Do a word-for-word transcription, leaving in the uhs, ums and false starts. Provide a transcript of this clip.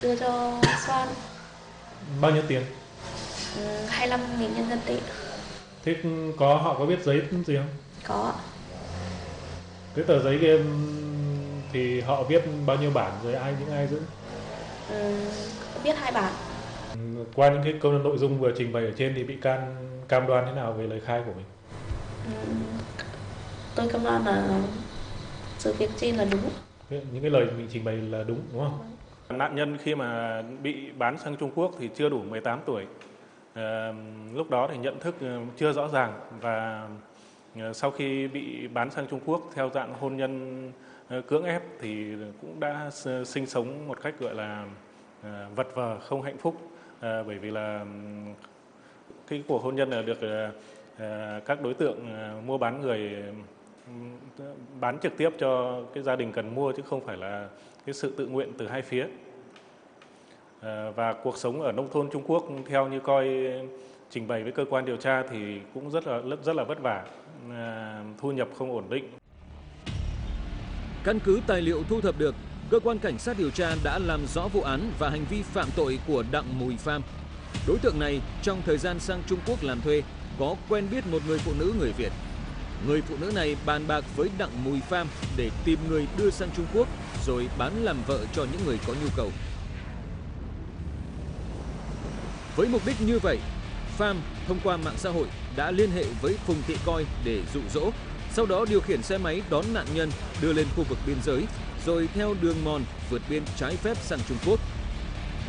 Đưa cho Soan. Bao nhiêu tiền? Ừ, hai mươi lăm nghìn nhân dân tệ. Thế có họ có viết giấy gì không? Có. Cái tờ giấy kia thì họ viết bao nhiêu bản rồi ai những ai giữ? Ừ, viết hai bản. Qua những cái câu nội dung vừa trình bày ở trên thì bị can cam đoan thế nào về lời khai của mình? Ừ, tôi cam đoan là sự việc trên là đúng. Những cái lời mình trình bày là đúng đúng không? Nạn nhân khi mà bị bán sang Trung Quốc thì chưa đủ mười tám tuổi. À, lúc đó thì nhận thức chưa rõ ràng và sau khi bị bán sang Trung Quốc theo dạng hôn nhân cưỡng ép thì cũng đã sinh sống một cách gọi là vật vờ không hạnh phúc, à, bởi vì là cái cuộc hôn nhân là được à, các đối tượng mua bán người bán trực tiếp cho cái gia đình cần mua chứ không phải là cái sự tự nguyện từ hai phía. À, và cuộc sống ở nông thôn Trung Quốc theo như coi trình bày với cơ quan điều tra thì cũng rất là rất là vất vả, à, thu nhập không ổn định. Căn cứ tài liệu thu thập được, cơ quan cảnh sát điều tra đã làm rõ vụ án và hành vi phạm tội của Đặng Mùi Pham. Đối tượng này trong thời gian sang Trung Quốc làm thuê có quen biết một người phụ nữ người Việt. Người phụ nữ này bàn bạc với Đặng Mùi Pham để tìm người đưa sang Trung Quốc rồi bán làm vợ cho những người có nhu cầu. Với mục đích như vậy, Pham thông qua mạng xã hội đã liên hệ với Phùng Thị Coi để dụ dỗ, sau đó điều khiển xe máy đón nạn nhân đưa lên khu vực biên giới, rồi theo đường mòn vượt biên trái phép sang Trung Quốc.